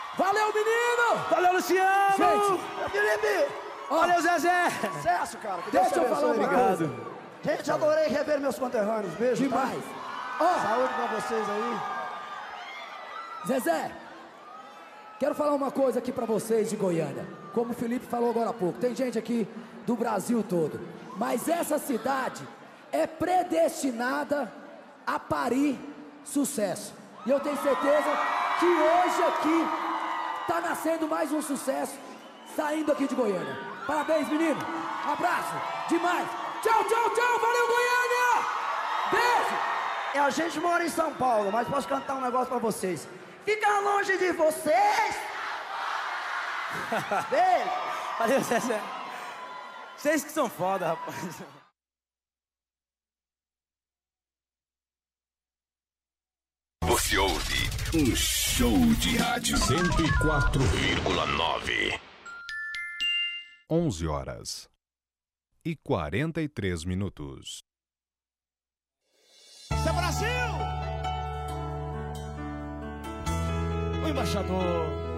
Valeu, menino! Valeu, Luciano! Gente, Felipe! ó, Valeu, Zezé! Sucesso, cara. Que deixa Deus eu te falar uma abençoe. coisa. Gente, adorei rever meus conterrâneos. Beijo, Demais. tá? Ó, Saúde pra vocês aí. Zezé, quero falar uma coisa aqui pra vocês de Goiânia. Como o Felipe falou agora há pouco, tem gente aqui do Brasil todo. Mas essa cidade é predestinada a parir sucesso. E eu tenho certeza que hoje aqui tá nascendo mais um sucesso saindo aqui de Goiânia. Parabéns, menino. Abraço. Demais. Tchau, tchau, tchau. Valeu, Goiânia. Beijo. A gente mora em São Paulo, mas posso cantar um negócio pra vocês. Fica longe de vocês. Beijo. Valeu, Zezé! Vocês que são foda, rapaz! Você ouve um show de rádio 104,9. 11h43. Isso é Brasil! O embaixador!